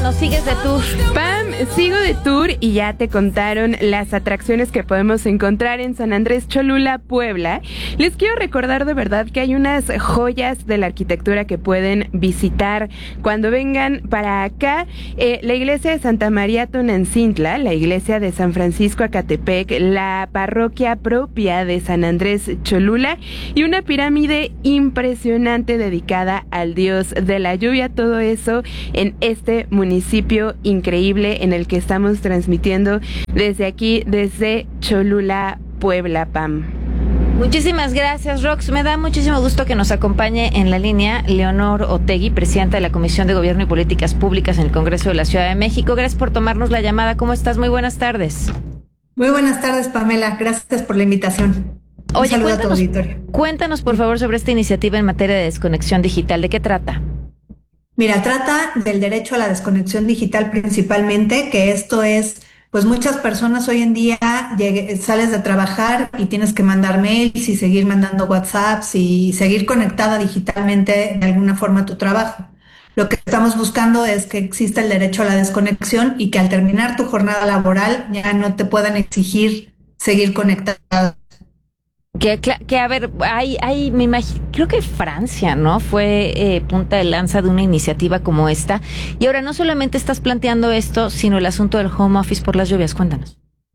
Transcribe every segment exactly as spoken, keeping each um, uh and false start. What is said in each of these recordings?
nos sigues de tour. Pam, sigo de tour y ya te contaron las atracciones que podemos encontrar en San Andrés Cholula, Puebla. Les quiero recordar de verdad que hay unas joyas de la arquitectura que pueden visitar cuando vengan para acá. Eh, la iglesia de Santa María Tonancintla, la iglesia de San Francisco Acatepec, la parroquia propia de San Andrés Cholula y una pirámide impresionante dedicada al dios de la lluvia. Todo eso en este municipio increíble en el que estamos transmitiendo desde aquí, desde Cholula, Puebla, Pam. Muchísimas gracias, Rox. Me da muchísimo gusto que nos acompañe en la línea Leonor Otegi, presidenta de la Comisión de Gobierno y Políticas Públicas en el Congreso de la Ciudad de México. Gracias por tomarnos la llamada. ¿Cómo estás? Muy buenas tardes. Muy buenas tardes, Pamela. Gracias por la invitación. Oye, Un saludo a tu cuéntanos, auditorio. cuéntanos, por favor, sobre esta iniciativa en materia de desconexión digital. ¿De qué trata? Mira, trata del derecho a la desconexión digital principalmente, que esto es, pues muchas personas hoy en día llegue- sales de trabajar y tienes que mandar mails y seguir mandando WhatsApps y seguir conectada digitalmente de alguna forma a tu trabajo. Lo que estamos buscando es que exista el derecho a la desconexión y que al terminar tu jornada laboral ya no te puedan exigir seguir conectada. Que, cla- que a ver, hay, hay, me imagino, creo que Francia, ¿no? Fue eh, punta de lanza de una iniciativa como esta. Y ahora no solamente estás planteando esto, sino el asunto del home office por las lluvias. Cuéntanos.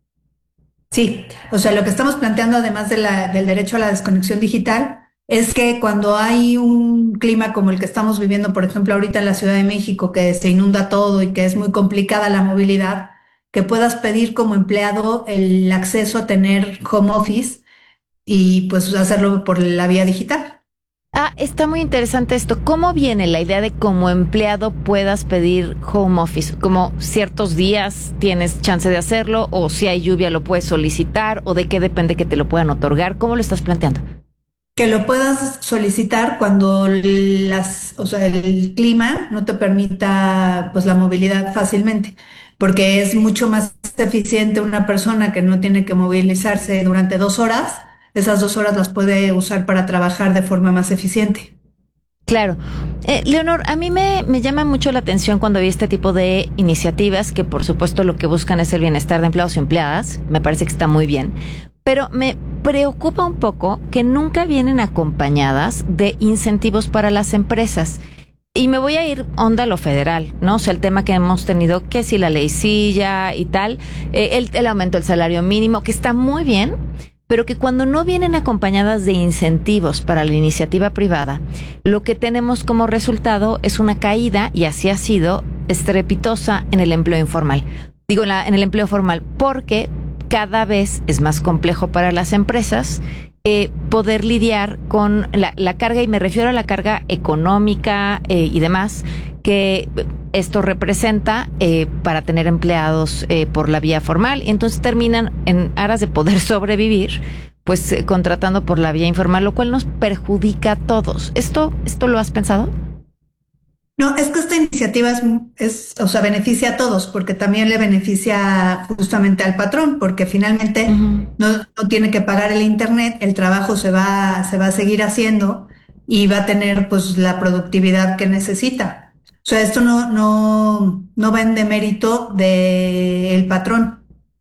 Sí, o sea, lo que estamos planteando, además de la, del derecho a la desconexión digital, es que cuando hay un clima como el que estamos viviendo, por ejemplo, ahorita en la Ciudad de México, que se inunda todo y que es muy complicada la movilidad, que puedas pedir como empleado el acceso a tener home office y pues hacerlo por la vía digital. Ah, está muy interesante esto. ¿Cómo viene la idea de como empleado puedas pedir home office? ¿Como ciertos días tienes chance de hacerlo? ¿O si hay lluvia lo puedes solicitar? ¿O de qué depende que te lo puedan otorgar? ¿Cómo lo estás planteando? Que lo puedas solicitar cuando las, o sea, el clima no te permita pues la movilidad fácilmente, porque es mucho más eficiente una persona que no tiene que movilizarse durante dos horas, esas dos horas las puede usar para trabajar de forma más eficiente. Claro. Eh, Leonor, a mí me, me llama mucho la atención cuando vi este tipo de iniciativas que por supuesto lo que buscan es el bienestar de empleados y empleadas. Me parece que está muy bien. Pero me preocupa un poco que nunca vienen acompañadas de incentivos para las empresas. Y me voy a ir onda a lo federal, ¿no? O sea, el tema que hemos tenido, que si la ley silla y tal, eh, el, el aumento del salario mínimo, que está muy bien, pero que cuando no vienen acompañadas de incentivos para la iniciativa privada, lo que tenemos como resultado es una caída, y así ha sido, estrepitosa en el empleo informal. Digo, en, la, en el empleo formal, porque cada vez es más complejo para las empresas eh, poder lidiar con la, la carga, y me refiero a la carga económica eh, y demás, que esto representa eh, para tener empleados eh, por la vía formal, y entonces terminan en aras de poder sobrevivir, pues eh, contratando por la vía informal, lo cual nos perjudica a todos. ¿Esto, esto lo has pensado? No, es que esta iniciativa es, es, o sea, beneficia a todos, porque también le beneficia justamente al patrón, porque finalmente Uh-huh. no, no tiene que pagar el internet, el trabajo se va, se va a seguir haciendo y va a tener pues la productividad que necesita. O sea, esto no, no, no va en demérito del patrón.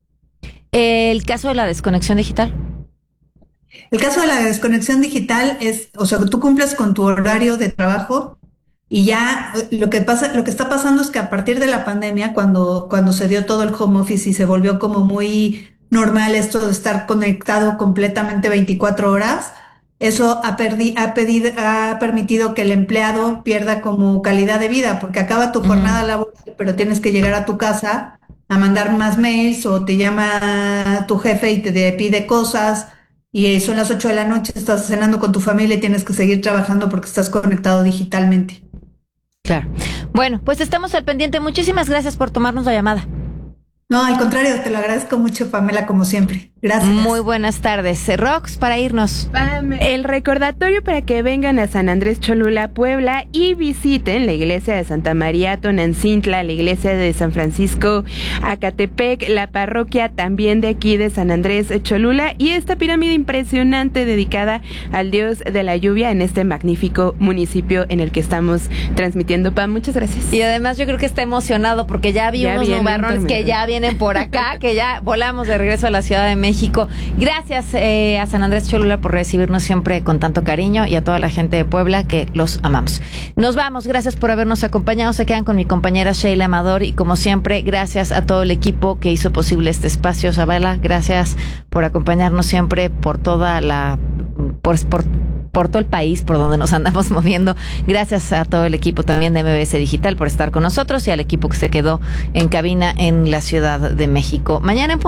El caso de la desconexión digital. El caso de la desconexión digital es, o sea, tú cumples con tu horario de trabajo y ya eh, lo que pasa, lo que está pasando es que a partir de la pandemia, cuando, cuando se dio todo el home office y se volvió como muy normal esto de estar conectado completamente veinticuatro horas, eso ha, perdi- ha, pedido, ha permitido que el empleado pierda como calidad de vida, porque acaba tu jornada Uh-huh. laboral, pero tienes que llegar a tu casa a mandar más mails o te llama tu jefe y te pide cosas y son las ocho de la noche, estás cenando con tu familia y tienes que seguir trabajando porque estás conectado digitalmente. Claro. Bueno, pues estamos al pendiente. Muchísimas gracias por tomarnos la llamada. No, al contrario, te lo agradezco mucho, Pamela, como siempre. Gracias. Muy buenas tardes. Rox, para irnos. El recordatorio para que vengan a San Andrés Cholula, Puebla, y visiten la iglesia de Santa María Tonancintla, la iglesia de San Francisco Acatepec, la parroquia también de aquí de San Andrés Cholula, y esta pirámide impresionante dedicada al dios de la lluvia en este magnífico municipio en el que estamos transmitiendo. Pam, muchas gracias. Y además yo creo que está emocionado porque ya vi Ya unos vienen nubarrones que ya vienen por acá, que ya volamos de regreso a la Ciudad de México. Gracias eh, a San Andrés Cholula por recibirnos siempre con tanto cariño y a toda la gente de Puebla que los amamos. Nos vamos, gracias por habernos acompañado. Se quedan con mi compañera Sheila Amador y como siempre, gracias a todo el equipo que hizo posible este espacio. Zabala, gracias por acompañarnos siempre por toda la... por, por por todo el país, por donde nos andamos moviendo. Gracias a todo el equipo también de M B S Digital por estar con nosotros y al equipo que se quedó en cabina en la Ciudad de México. Mañana en